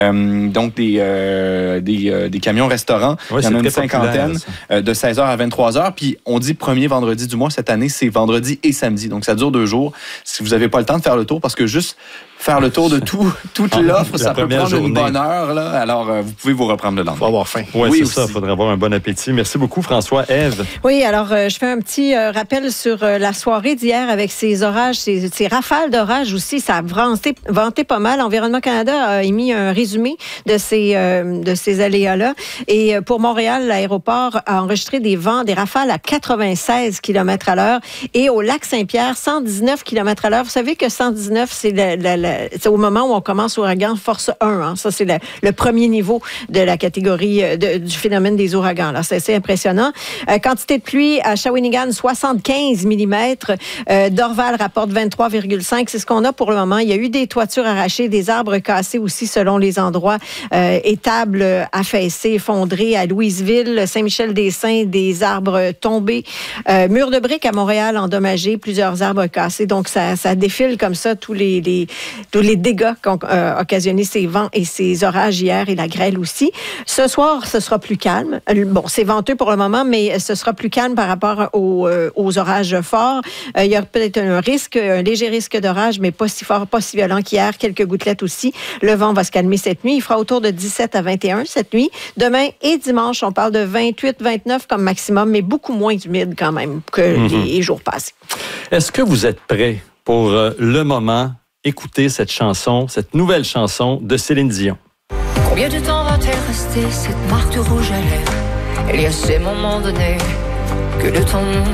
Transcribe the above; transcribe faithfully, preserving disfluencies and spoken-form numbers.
Euh, donc, des, euh, des, euh, des camions restaurants. Ouais, il y en a une cinquantaine euh, de seize heures à vingt-trois heures. Puis, on dit premier vendredi du mois. Cette année, c'est vendredi et samedi. Donc, ça dure deux jours. Si vous n'avez pas le temps de faire le tour, parce que juste faire le tour de tout, toute l'offre, ça peut prendre journée. Une bonne heure. Là. Alors, euh, vous pouvez vous reprendre le lendemain. Il faut avoir faim. Ouais, oui, c'est aussi. Ça. Il faudrait avoir un bon appétit. Merci beaucoup, François. Ève? Oui, alors, euh, je fais un petit euh, rappel sur euh, la soirée d'hier avec ces orages, ces, ces rafales d'orage aussi. Ça a vanté, vanté pas mal. Environnement Canada a émis un résumé de ces, euh, de ces aléas-là. Et euh, pour Montréal, l'aéroport a enregistré des vents, des rafales à quatre-vingt-seize kilomètres à l'heure. Et au lac Saint-Pierre, cent dix-neuf kilomètres à l'heure. Vous savez que cent dix-neuf, c'est la, la, la c'est au moment où on commence ouragan force un. Hein. Ça, c'est le, le premier niveau de la catégorie de, du phénomène des ouragans. Là. C'est assez impressionnant. Euh, quantité de pluie à Shawinigan, soixante-quinze millimètres. Euh, Dorval rapporte vingt-trois virgule cinq. C'est ce qu'on a pour le moment. Il y a eu des toitures arrachées, des arbres cassés aussi selon les endroits. Euh, étables affaissées, effondrées à Louisville, Saint-Michel-des-Saints, des arbres tombés. Euh, murs de briques à Montréal endommagés, plusieurs arbres cassés. Donc, ça, ça défile comme ça tous les, les, tous les dégâts qu'ont euh, occasionné ces vents et ces orages hier et la grêle aussi. Ce soir, ce sera plus calme. Bon, c'est venteux pour le moment, mais ce sera plus calme par rapport aux, euh, aux orages forts. Euh, il y a peut-être un risque, un léger risque d'orage, mais pas si fort, pas si violent qu'hier. Quelques gouttelettes aussi. Le vent va se calmer cette nuit. Il fera autour de dix-sept à vingt et un cette nuit. Demain et dimanche, on parle de vingt-huit, vingt-neuf comme maximum, mais beaucoup moins humide quand même que mm-hmm. les jours passés. Est-ce que vous êtes prêts pour euh, le moment écouter cette chanson, cette nouvelle chanson de Céline Dion? Combien de temps va-t-elle rester cette marque de rouge à lèvres? Il y a ces moments donnés que le temps